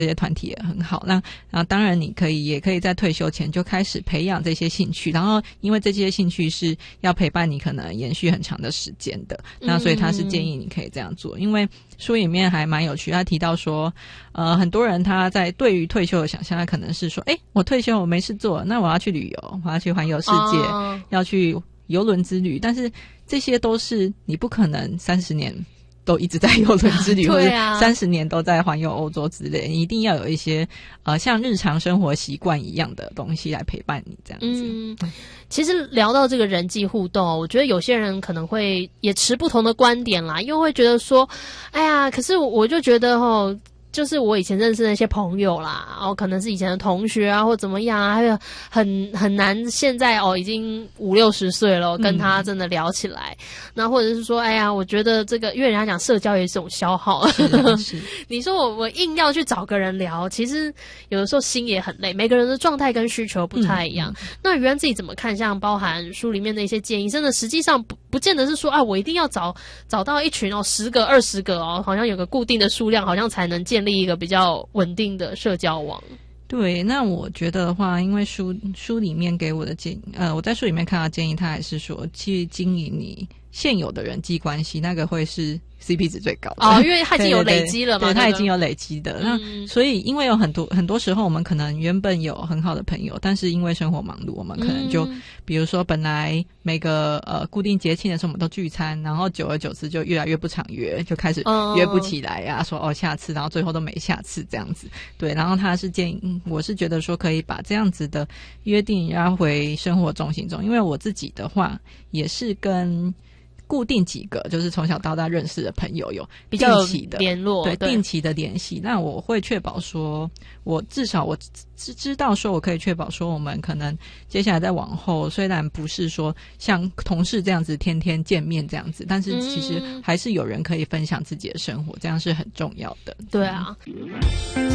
这些团体也很好。那当然你也可以在退休前就开始培养这些兴趣，然后因为这些兴趣是要陪伴你可能延续很长的时间的，那所以他是建议你可以这样做。因为书里面还蛮有趣，他提到说很多人他在对于退休的想象，他可能是说我退休我没事做，那我要去旅游，我要去环游世界，要去邮轮之旅，但是这些都是你不可能30年都一直在邮轮之旅，或者30年都在环游欧洲之类，你一定要有一些像日常生活习惯一样的东西来陪伴你这样子。 其实聊到这个人际互动，我觉得有些人可能会也持不同的观点啦，因为会觉得说哎呀，可是我就觉得就是我以前认识的那些朋友啦，可能是以前的同学啊，或怎么样啊，还有很难现在已经50-60岁了，跟他真的聊起来。那或者是说，哎呀，我觉得这个，因为人家讲社交也是一种消耗， 是你说我硬要去找个人聊，其实有的时候心也很累，每个人的状态跟需求不太一样。那原来自己怎么看？像包含书里面的一些建议，真的实际上不见得是说我一定要找到一群10个20个好像有个固定的数量，好像才能建立一个比较稳定的社交网。 对，那我觉得的话，因为书里面给我的建议，我在书里面看到建议，他还是说去经营你现有的人际关系，那个会是 CP 值最高的因为他已经有累积了嘛， 对，他已经有累积的。那所以因为有很多时候我们可能原本有很好的朋友，但是因为生活忙碌，我们可能就比如说本来每个固定节庆的时候我们都聚餐，然后久而久之就越来越不常约，就开始约不起来呀，说下次，然后最后都没下次这样子。对，然后他是建议我是觉得说可以把这样子的约定拉回生活中心中，因为我自己的话也是跟固定几个就是从小到大认识的朋友有比较定期的联络， 对定期的联系。那我会确保说，我至少我知道说，我可以确保说，我们可能接下来再往后，虽然不是说像同事这样子天天见面这样子，但是其实还是有人可以分享自己的生活，这样是很重要的。 对啊。